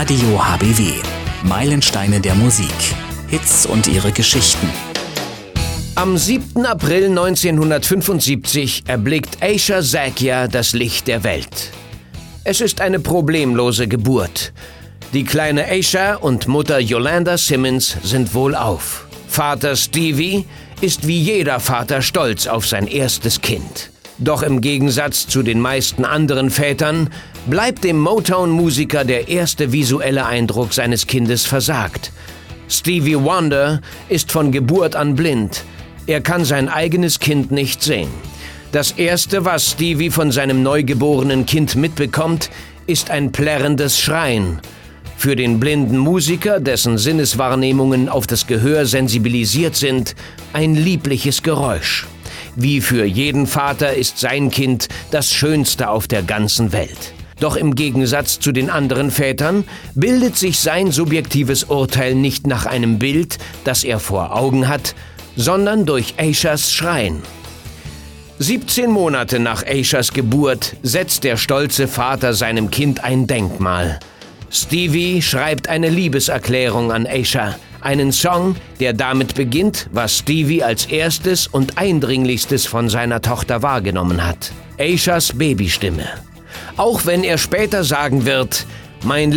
Radio HBW. Meilensteine der Musik. Hits und ihre Geschichten. Am 7. April 1975 erblickt Aisha Zakia das Licht der Welt. Es ist eine problemlose Geburt. Die kleine Aisha und Mutter Yolanda Simmons sind wohlauf. Vater Stevie ist wie jeder Vater stolz auf sein erstes Kind. Doch im Gegensatz zu den meisten anderen Vätern bleibt dem Motown-Musiker der erste visuelle Eindruck seines Kindes versagt. Stevie Wonder ist von Geburt an blind. Er kann sein eigenes Kind nicht sehen. Das Erste, was Stevie von seinem neugeborenen Kind mitbekommt, ist ein plärrendes Schreien. Für den blinden Musiker, dessen Sinneswahrnehmungen auf das Gehör sensibilisiert sind, ein liebliches Geräusch. Wie für jeden Vater ist sein Kind das Schönste auf der ganzen Welt. Doch im Gegensatz zu den anderen Vätern bildet sich sein subjektives Urteil nicht nach einem Bild, das er vor Augen hat, sondern durch Aishas Schreien. 17 Monate nach Aishas Geburt setzt der stolze Vater seinem Kind ein Denkmal. Stevie schreibt eine Liebeserklärung an Aisha, einen Song, der damit beginnt, was Stevie als erstes und eindringlichstes von seiner Tochter wahrgenommen hat: Aishas Babystimme. Auch wenn er später sagen wird: Mein